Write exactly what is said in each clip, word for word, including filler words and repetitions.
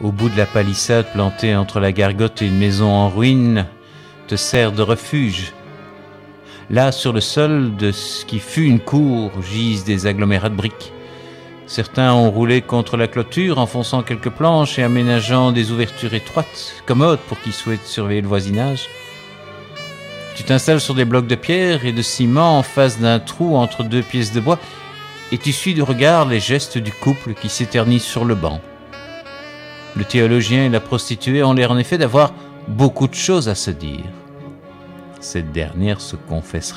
au bout de la palissade plantée entre la gargote et une maison en ruine, te sert de refuge. Là, sur le sol de ce qui fut une cour, gisent des agglomérats de briques. Certains ont roulé contre la clôture, enfonçant quelques planches et aménageant des ouvertures étroites, commodes pour qui souhaite surveiller le voisinage. Tu t'installes sur des blocs de pierre et de ciment en face d'un trou entre deux pièces de bois et tu suis du regard les gestes du couple qui s'éternise sur le banc. Le théologien et la prostituée ont l'air en effet d'avoir beaucoup de choses à se dire. Cette dernière se confesserait-elle ?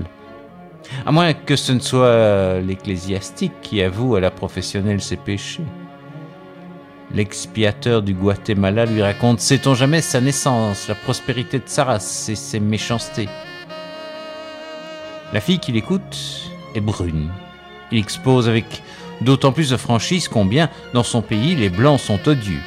À moins que ce ne soit l'ecclésiastique qui avoue à la professionnelle ses péchés. L'expiateur du Guatemala lui raconte, sait-on jamais, sa naissance, la prospérité de sa race et ses méchancetés. La fille qui l'écoute est brune. Il expose avec d'autant plus de franchise combien, dans son pays, les Blancs sont odieux.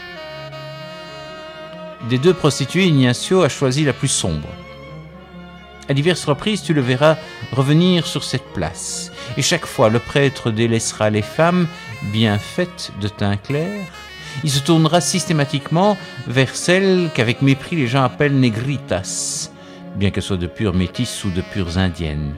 Des deux prostituées, Ignacio a choisi la plus sombre. À diverses reprises, tu le verras revenir sur cette place. Et chaque fois, le prêtre délaissera les femmes bien faites de teint clair. Il se tournera systématiquement vers celles qu'avec mépris les gens appellent négritas, bien qu'elles soient de pures métisses ou de pures indiennes.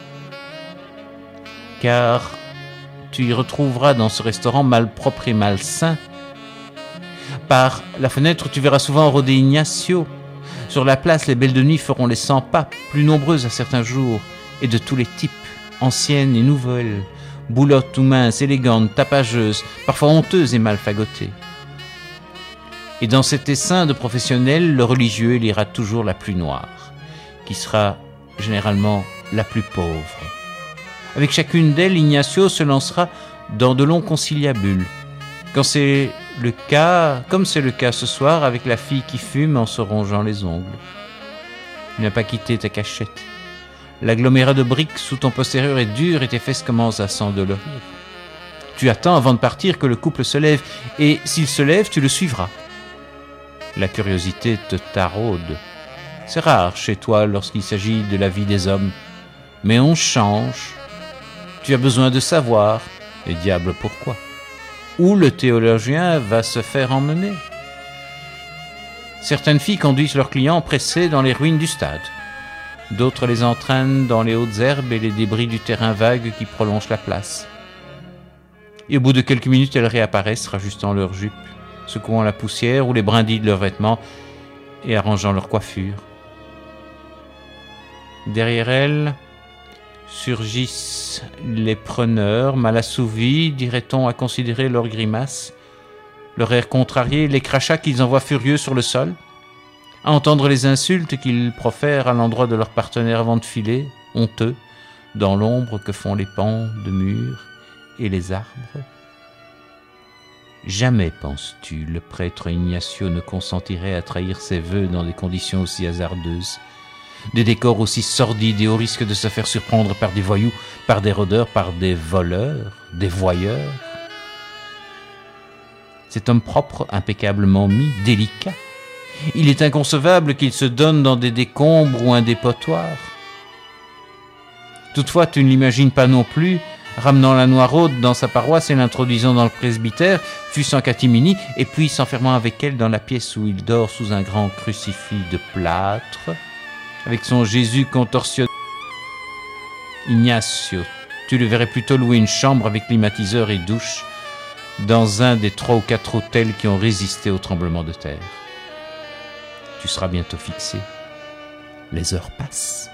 Car tu y retrouveras dans ce restaurant malpropre et malsain. Par la fenêtre, tu verras souvent rôder Ignacio. Sur la place, les belles de nuit feront les cent pas, plus nombreuses à certains jours, et de tous les types, anciennes et nouvelles, boulottes ou minces, élégantes, tapageuses, parfois honteuses et mal fagotées. Et dans cet essaim de professionnels, le religieux élira toujours la plus noire, qui sera généralement la plus pauvre. Avec chacune d'elles, Ignacio se lancera dans de longs conciliabules. Quand c'est le cas, comme c'est le cas ce soir avec la fille qui fume en se rongeant les ongles. Tu n'as pas quitté ta cachette. L'agglomérat de briques sous ton postérieur est dur et tes fesses commencent à s'endolorir. Tu attends avant de partir que le couple se lève et s'il se lève, tu le suivras. La curiosité te taraude. C'est rare chez toi lorsqu'il s'agit de la vie des hommes. Mais on change. Tu as besoin de savoir. Et diable pourquoi ? Où le théologien va se faire emmener. Certaines filles conduisent leurs clients pressés dans les ruines du stade. D'autres les entraînent dans les hautes herbes et les débris du terrain vague qui prolonge la place. Et au bout de quelques minutes, elles réapparaissent, rajustant leurs jupes, secouant la poussière ou les brindilles de leurs vêtements et arrangeant leur coiffure. Derrière elles, surgissent les preneurs, mal assouvis, dirait-on, à considérer leurs grimaces, leur air contrarié, les crachats qu'ils envoient furieux sur le sol, à entendre les insultes qu'ils profèrent à l'endroit de leur partenaire avant de filer, honteux, dans l'ombre que font les pans de murs et les arbres. Jamais, penses-tu, le prêtre Ignacio ne consentirait à trahir ses vœux dans des conditions aussi hasardeuses, des décors aussi sordides et au risque de se faire surprendre par des voyous, par des rôdeurs, par des voleurs, des voyeurs. Cet homme propre, impeccablement mis, délicat, il est inconcevable qu'il se donne dans des décombres ou un dépotoir. Toutefois, tu ne l'imagines pas non plus, ramenant la noiraude dans sa paroisse et l'introduisant dans le presbytère, fût-ce en catimini, et puis s'enfermant avec elle dans la pièce où il dort sous un grand crucifix de plâtre, avec son Jésus contorsionné. Ignacio, tu le verrais plutôt louer une chambre avec climatiseur et douche dans un des trois ou quatre hôtels qui ont résisté au tremblement de terre. Tu seras bientôt fixé. Les heures passent.